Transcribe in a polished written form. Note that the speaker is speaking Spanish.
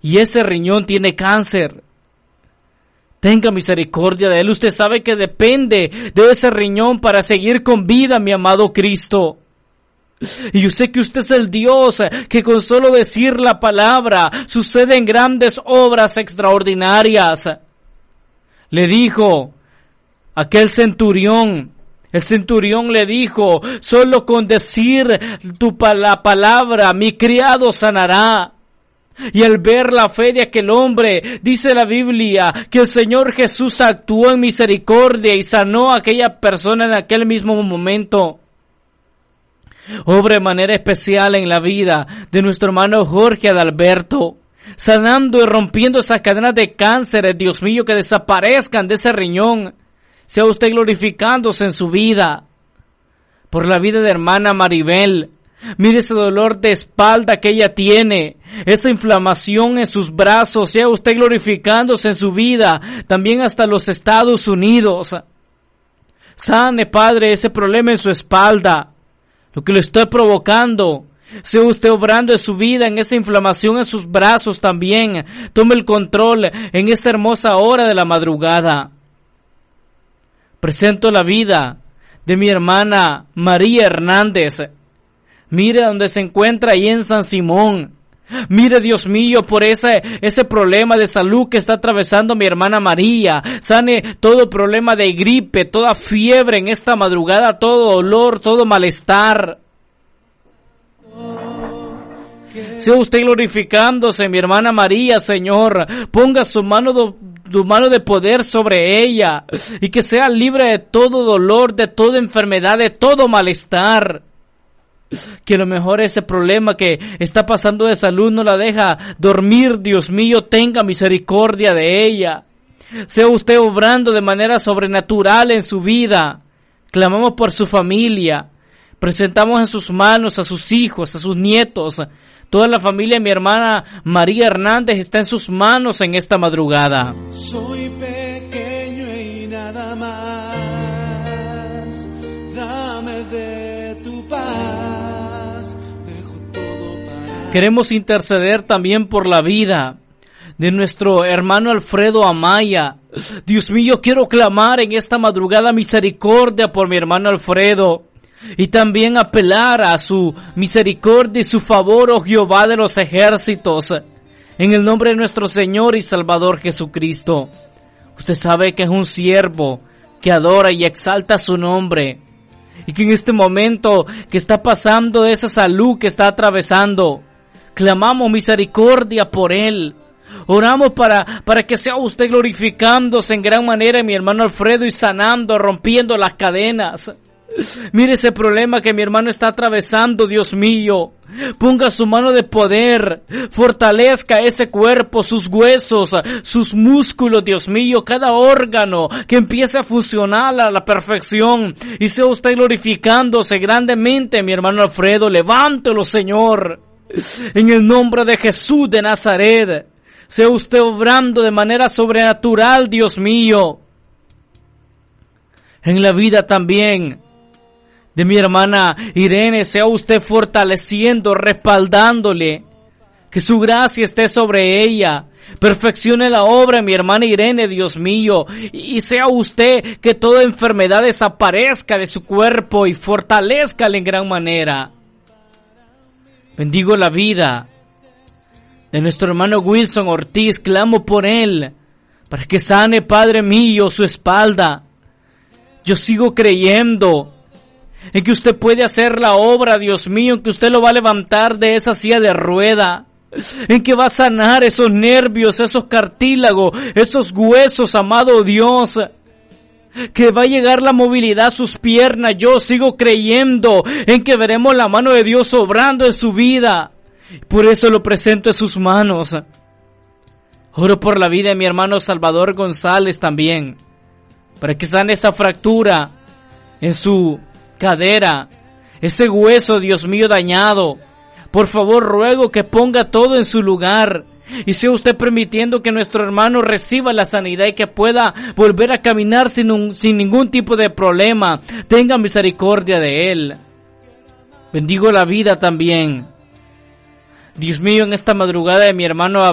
y ese riñón tiene cáncer. Tenga misericordia de él. Usted sabe que depende de ese riñón para seguir con vida, mi amado Cristo. Y yo sé que usted es el Dios que con solo decir la palabra suceden grandes obras extraordinarias. Le dijo aquel centurión, el centurión le dijo, solo con decir la palabra, mi criado sanará. Y al ver la fe de aquel hombre, dice la Biblia que el Señor Jesús actuó en misericordia y sanó a aquella persona en aquel mismo momento. Obra de manera especial en la vida de nuestro hermano Jorge Adalberto, sanando y rompiendo esas cadenas de cánceres, Dios mío, que desaparezcan de ese riñón. Sea usted glorificándose en su vida. Por la vida de hermana Maribel. Mire ese dolor de espalda que ella tiene, esa inflamación en sus brazos, sea usted glorificándose en su vida, también hasta los Estados Unidos. Sane, Padre, ese problema en su espalda, lo que le estoy provocando. Sea usted obrando en su vida, en esa inflamación en sus brazos también. Tome el control en esta hermosa hora de la madrugada. Presento la vida de mi hermana María Hernández. Mire donde se encuentra ahí en San Simón. Mire, Dios mío, por ese problema de salud que está atravesando mi hermana María. Sane todo problema de gripe, toda fiebre en esta madrugada, todo dolor, todo malestar. Sea usted glorificándose, mi hermana María, Señor. Ponga su mano de poder sobre ella y que sea libre de todo dolor, de toda enfermedad, de todo malestar. Que a lo mejor ese problema que está pasando de salud no la deja dormir, Dios mío, tenga misericordia de ella. Sea usted obrando de manera sobrenatural en su vida. Clamamos por su familia. Presentamos en sus manos a sus hijos, a sus nietos. Toda la familia de mi hermana María Hernández está en sus manos en esta madrugada. Soy pequeño y nada más. Dame de tu paz. Queremos interceder también por la vida de nuestro hermano Alfredo Amaya. Dios mío, quiero clamar en esta madrugada misericordia por mi hermano Alfredo y también apelar a su misericordia y su favor, oh Jehová de los ejércitos, en el nombre de nuestro Señor y Salvador Jesucristo. Usted sabe que es un siervo que adora y exalta su nombre y que en este momento que está pasando de esa salud que está atravesando, clamamos misericordia por él. Oramos para que sea usted glorificándose en gran manera en mi hermano Alfredo y sanando, rompiendo las cadenas. Mire ese problema que mi hermano está atravesando, Dios mío. Ponga su mano de poder, fortalezca ese cuerpo, sus huesos, sus músculos, Dios mío, cada órgano que empiece a funcionar a la perfección y sea usted glorificándose grandemente, mi hermano Alfredo. Levántelo, Señor. En el nombre de Jesús de Nazaret, sea usted obrando de manera sobrenatural, Dios mío. En la vida también de mi hermana Irene, sea usted fortaleciendo, respaldándole. Que su gracia esté sobre ella. Perfeccione la obra de mi hermana Irene, Dios mío. Y sea usted que toda enfermedad desaparezca de su cuerpo y fortalezcale en gran manera. Bendigo la vida de nuestro hermano Wilson Ortiz. Clamo por él para que sane, Padre mío, su espalda. Yo sigo creyendo en que usted puede hacer la obra, Dios mío, en que usted lo va a levantar de esa silla de rueda, en que va a sanar esos nervios, esos cartílagos, esos huesos, amado Dios, que va a llegar la movilidad a sus piernas. Yo sigo creyendo en que veremos la mano de Dios obrando en su vida. Por eso lo presento en sus manos. Oro por la vida de mi hermano Salvador González también, para que sane esa fractura en su cadera, ese hueso, Dios mío, dañado. Por favor, ruego que ponga todo en su lugar y sea usted permitiendo que nuestro hermano reciba la sanidad y que pueda volver a caminar sin ningún tipo de problema. Tenga misericordia de él. Bendigo la vida también, Dios mío, en esta madrugada de mi hermano